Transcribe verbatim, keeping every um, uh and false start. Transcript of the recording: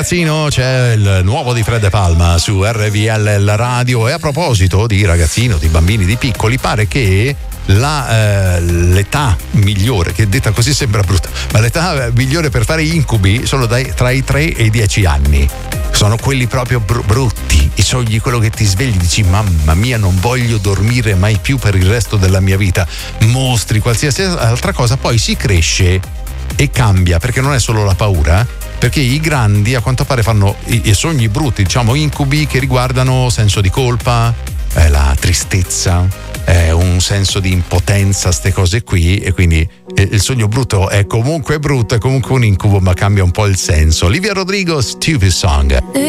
ragazzino, c'è il nuovo di Fred De Palma su R V L la radio. E a proposito di ragazzino, di bambini, di piccoli, pare che la, eh, l'età migliore, che detta così sembra brutta, ma l'età migliore per fare incubi sono dai, tra i tre e i dieci anni. Sono quelli proprio br- brutti, i sogni, quello che ti svegli e dici mamma mia, non voglio dormire mai più per il resto della mia vita, mostri, qualsiasi altra cosa. Poi si cresce e cambia, perché non è solo la paura, perché i grandi a quanto pare fanno i, i sogni brutti, diciamo incubi che riguardano senso di colpa, eh, la tristezza, eh, un senso di impotenza, ste cose qui, e quindi eh, il sogno brutto è comunque brutto, è comunque un incubo, ma cambia un po' il senso. Olivia Rodrigo, Stupid Song.